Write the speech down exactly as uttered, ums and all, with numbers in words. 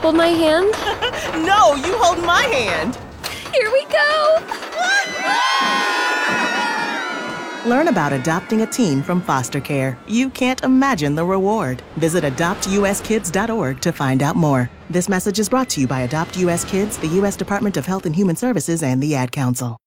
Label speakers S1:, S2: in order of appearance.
S1: Hold my hand?
S2: No, you hold my hand.
S1: Here we go!
S2: Learn about adopting a teen from foster care. You can't imagine the reward. Visit adopt u s kids dot org to find out more. This message is brought to you by Adopt U S Kids, the U S Department of Health and Human Services, and the Ad Council.